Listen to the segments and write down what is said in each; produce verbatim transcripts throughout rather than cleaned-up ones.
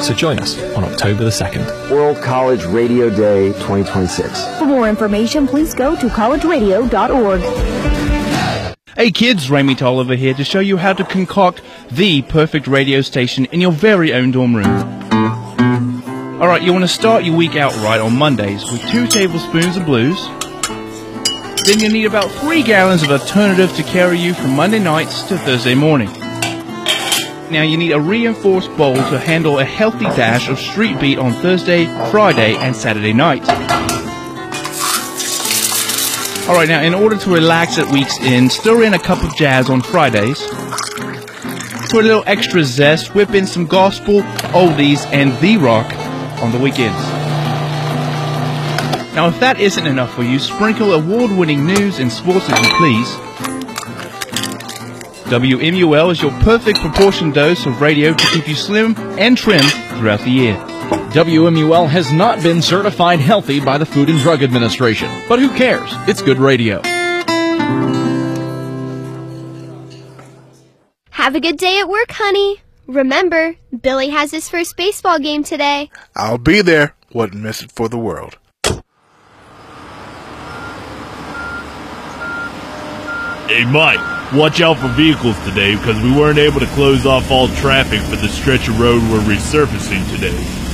So join us on October the second. World College Radio Day twenty twenty-six. For more information, please go to college radio dot org. Hey kids, Rami Tolliver here to show you how to concoct the perfect radio station in your very own dorm room. Alright, you want to start your week out right on Mondays with two tablespoons of blues. Then you need about three gallons of alternative to carry you from Monday nights to Thursday morning. Now you need a reinforced bowl to handle a healthy dash of street beat on Thursday, Friday, and Saturday night. Alright, now in order to relax at week's end, stir in a cup of jazz on Fridays. For a little extra zest, whip in some gospel, oldies, and the rock on the weekends. Now if that isn't enough for you, sprinkle award-winning news and sports as you please. W M U L is your perfect proportion dose of radio to keep you slim and trim throughout the year. W M U L has not been certified healthy by the Food and Drug Administration, but who cares? It's good radio. Have a good day at work, honey. Remember, Billy has his first baseball game today. I'll be there. Wouldn't miss it for the world. Hey, Mike, watch out for vehicles today because we weren't able to close off all traffic for the stretch of road we're resurfacing today.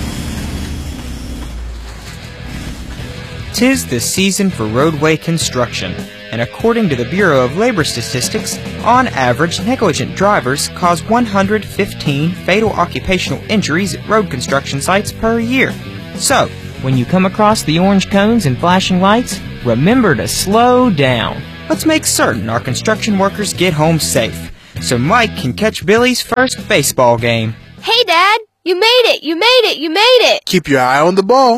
Tis the season for roadway construction, and according to the Bureau of Labor Statistics, on average, negligent drivers cause one hundred fifteen fatal occupational injuries at road construction sites per year. So, when you come across the orange cones and flashing lights, remember to slow down. Let's make certain our construction workers get home safe, so Mike can catch Billy's first baseball game. Hey, Dad! You made it! You made it! You made it! Keep your eye on the ball.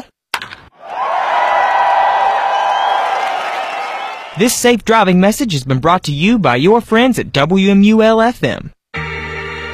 This safe driving message has been brought to you by your friends at W M U L F M.